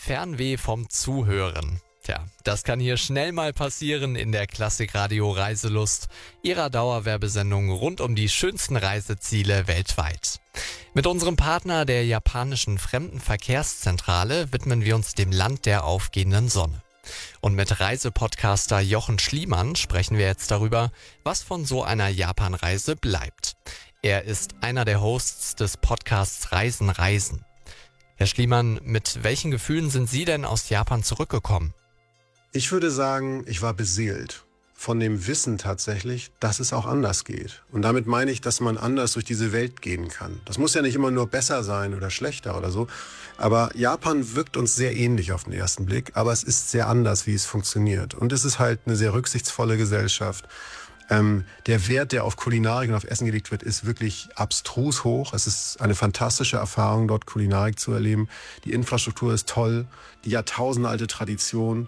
Fernweh vom Zuhören. Tja, das kann hier schnell mal passieren in der Klassikradio Reiselust, Ihrer Dauerwerbesendung rund um die schönsten Reiseziele weltweit. Mit unserem Partner der japanischen Fremdenverkehrszentrale widmen wir uns dem Land der aufgehenden Sonne. Und mit Reisepodcaster Jochen Schliemann sprechen wir jetzt darüber, was von so einer Japanreise bleibt. Er ist einer der Hosts des Podcasts Reisen. Herr Schliemann, mit welchen Gefühlen sind Sie denn aus Japan zurückgekommen? Ich würde sagen, ich war beseelt von dem Wissen tatsächlich, dass es auch anders geht. Und damit meine ich, dass man anders durch diese Welt gehen kann. Das muss ja nicht immer nur besser sein oder schlechter oder so. Aber Japan wirkt uns sehr ähnlich auf den ersten Blick. Aber es ist sehr anders, wie es funktioniert. Und es ist halt eine sehr rücksichtsvolle Gesellschaft. Der Wert, der auf Kulinarik und auf Essen gelegt wird, ist wirklich abstrus hoch. Es ist eine fantastische Erfahrung, dort Kulinarik zu erleben. Die Infrastruktur ist toll, die jahrtausendealte Tradition.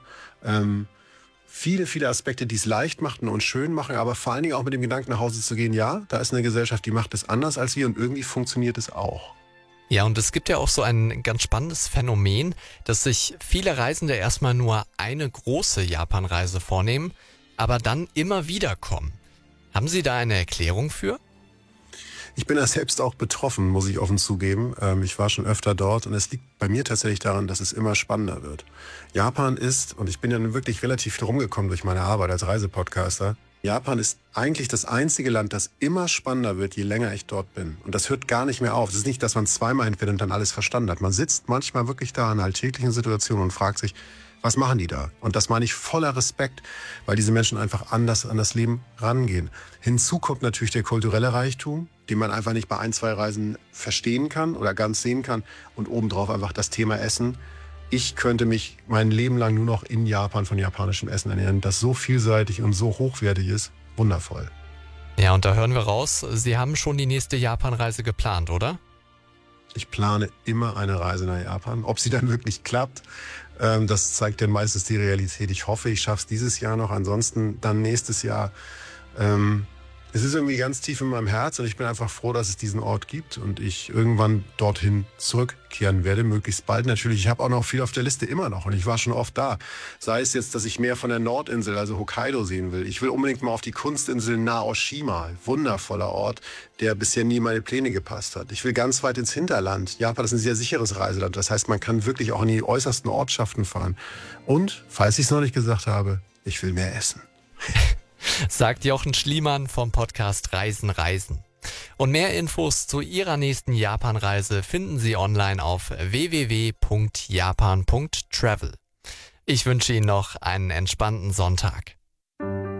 Viele Aspekte, die es leicht machen und schön machen, aber vor allen Dingen auch mit dem Gedanken nach Hause zu gehen, ja, da ist eine Gesellschaft, die macht es anders als wir und irgendwie funktioniert es auch. Ja, und es gibt ja auch so ein ganz spannendes Phänomen, dass sich viele Reisende erstmal nur eine große Japanreise vornehmen, aber dann immer wieder kommen. Haben Sie da eine Erklärung für? Ich bin da selbst auch betroffen, muss ich offen zugeben. Ich war schon öfter dort und es liegt bei mir tatsächlich daran, dass es immer spannender wird. Japan ist, und ich bin ja nun wirklich relativ viel rumgekommen durch meine Arbeit als Reisepodcaster, Japan ist eigentlich das einzige Land, das immer spannender wird, je länger ich dort bin. Und das hört gar nicht mehr auf. Es ist nicht, dass man zweimal hinfährt und dann alles verstanden hat. Man sitzt manchmal wirklich da in alltäglichen Situationen und fragt sich, was machen die da? Und das meine ich voller Respekt, weil diese Menschen einfach anders an das Leben rangehen. Hinzu kommt natürlich der kulturelle Reichtum, den man einfach nicht bei 1-2 Reisen verstehen kann oder ganz sehen kann. Und obendrauf einfach das Thema Essen. Ich könnte mich mein Leben lang nur noch in Japan von japanischem Essen ernähren, das so vielseitig und so hochwertig ist. Wundervoll. Ja, und da hören wir raus, Sie haben schon die nächste Japanreise geplant, oder? Ich plane immer eine Reise nach Japan. Ob sie dann wirklich klappt, das zeigt ja meistens die Realität. Ich hoffe, ich schaffe es dieses Jahr noch. Ansonsten dann nächstes Jahr. Es ist irgendwie ganz tief in meinem Herz und ich bin einfach froh, dass es diesen Ort gibt und ich irgendwann dorthin zurückkehren werde, möglichst bald natürlich. Ich habe auch noch viel auf der Liste immer noch und ich war schon oft da. Sei es jetzt, dass ich mehr von der Nordinsel, also Hokkaido, sehen will. Ich will unbedingt mal auf die Kunstinsel Naoshima, wundervoller Ort, der bisher nie in meine Pläne gepasst hat. Ich will ganz weit ins Hinterland. Japan ist ein sehr sicheres Reiseland. Das heißt, man kann wirklich auch in die äußersten Ortschaften fahren. Und, falls ich es noch nicht gesagt habe, ich will mehr essen. Sagt Jochen Schliemann vom Podcast Reisen. Und mehr Infos zu Ihrer nächsten Japanreise finden Sie online auf www.japan.travel. Ich wünsche Ihnen noch einen entspannten Sonntag.